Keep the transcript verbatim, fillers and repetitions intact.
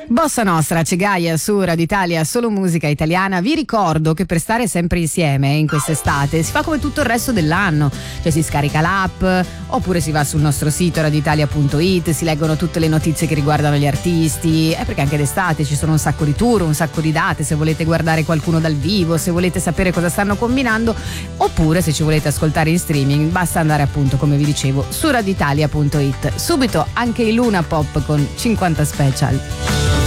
Bossa Nostra, Cegaia su Radio Italia, solo musica italiana. Vi ricordo che per stare sempre insieme in quest'estate si fa come tutto il resto dell'anno, cioè si scarica l'app oppure si va sul nostro sito radioitalia punto it, si leggono tutte le notizie che riguardano gli artisti, eh, perché anche d'estate ci sono un sacco di tour, un sacco di date, se volete guardare qualcuno dal vivo, se volete sapere cosa stanno combinando, oppure se ci volete ascoltare in streaming basta andare appunto, come vi dicevo, su radioitalia punto it. Subito anche i Luna Pop con cinquanta Special.